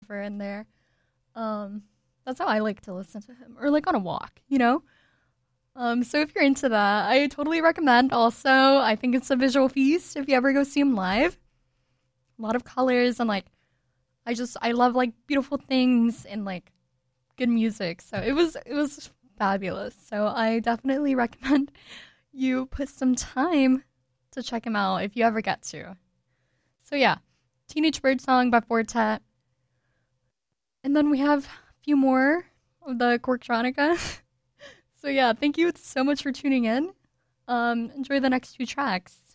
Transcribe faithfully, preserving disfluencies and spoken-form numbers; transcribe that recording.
whatever in there. Um, that's how I like to listen to him, or like on a walk, you know? Um, so if you're into that, I totally recommend. Also, I think it's a visual feast if you ever go see him live. A lot of colors and like, I just I love like beautiful things and like good music. So it was it was fabulous. So I definitely recommend you put some time to check him out if you ever get to. So yeah, Teenage Birdsong by Fortet. And then we have a few more of the Corktronica. So yeah, thank you so much for tuning in. Um, enjoy the next two tracks.